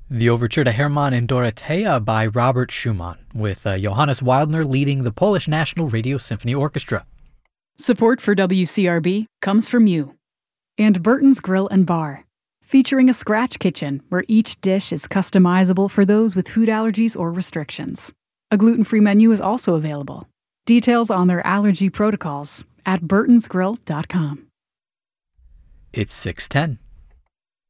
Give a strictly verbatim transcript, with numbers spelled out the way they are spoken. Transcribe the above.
The Overture to Hermann and Dorothea by Robert Schumann, with uh, Johannes Wildner leading the Polish National Radio Symphony Orchestra. Support for W C R B comes from you. And Burton's Grill and Bar, featuring a scratch kitchen where each dish is customizable for those with food allergies or restrictions. A gluten-free menu is also available. Details on their allergy protocols at burtons grill dot com. It's six ten.